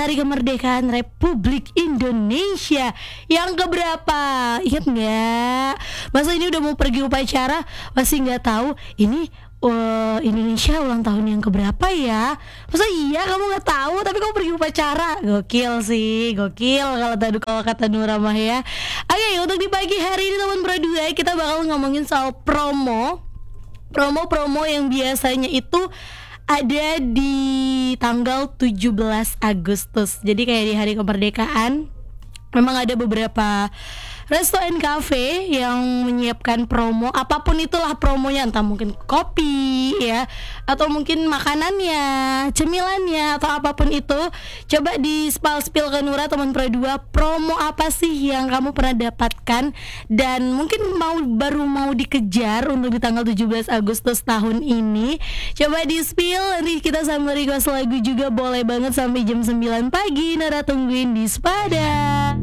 Hari Kemerdekaan Republik Indonesia yang keberapa? Ingat nggak? Masa ini udah mau pergi upacara masih nggak tahu ini Indonesia ulang tahun yang keberapa ya? Masa iya kamu nggak tahu tapi kamu pergi upacara? Gokil sih, gokil kalau kata Nura mah ya. Oke, untuk di pagi hari ini teman Pro 2 kita bakal ngomongin soal promo yang biasanya itu ada di tanggal 17 Agustus. Jadi kayak di hari kemerdekaan memang ada beberapa resto and cafe yang menyiapkan promo, apapun itulah promonya, entah mungkin kopi ya, atau mungkin makanannya, cemilannya, atau apapun itu. Coba di spill ke Nura teman Pro 2, promo apa sih yang kamu pernah dapatkan dan mungkin baru mau dikejar untuk di tanggal 17 Agustus tahun ini. Coba di spill, nanti kita sambil request lagu juga boleh banget sampai jam 9 pagi. Nara tungguin di Spada.